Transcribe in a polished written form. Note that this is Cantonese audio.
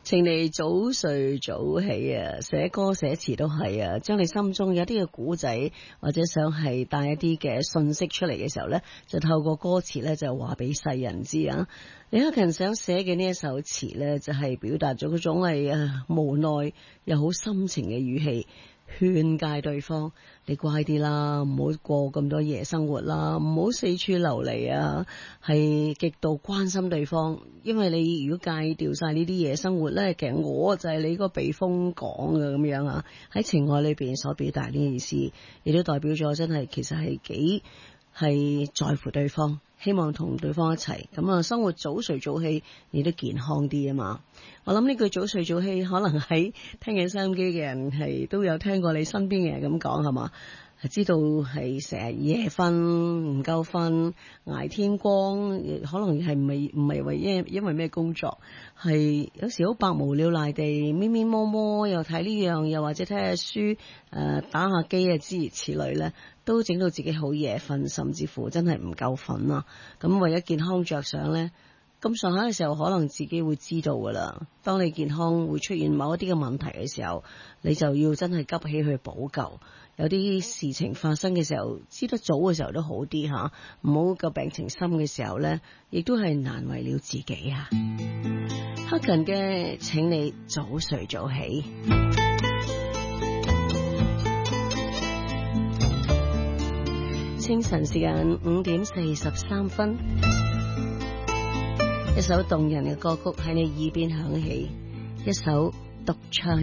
請你早睡早起啊！寫歌寫詞都係啊，將你心中有啲嘅古仔或者想係帶一啲嘅信息出嚟嘅時候呢，就透過歌詞呢，就話俾世人知啊。李克勤想寫嘅呢一首詞呢，就係表達咗嗰種係無奈又好深情嘅語氣。勸誡對方，你乖啲啦，唔好過咁多夜生活啦，唔好四處流離啊，係極度關心對方。因為你如果戒掉晒呢啲夜生活呢，其實我就係你個避風港嘅咁樣啊。喺情愛裏邊所表達呢件意思，亦都代表咗真係其實係幾係在乎對方，希望同對方一齊咁啊，生活早睡早起，你都健康啲啊嘛。我諗呢句早睡早起，可能喺聽緊收音機嘅人係都有聽過你身邊嘅人咁講係嘛，知道係成日夜瞓唔夠瞓，捱天光，可能係唔係因為咩工作，係有時好百無聊賴地咪咪摸摸，又睇呢樣，又或者睇下書，打下機啊，諸如此類咧，都整到自己好夜瞓，甚至乎真係唔夠瞓啦。咁為咗健康着想咧，咁上下嘅時候可能自己會知道噶啦。當你健康會出現某一啲嘅問題嘅時候，你就要真係急起去補救。有啲事情發生嘅時候，知得早嘅時候都好啲吓，唔好個病情深嘅時候呢，亦都係難為了自己啊。克勤嘅，請你早睡早起。清晨時間5:43，一首動人嘅歌曲喺你耳邊響起，一首獨唱。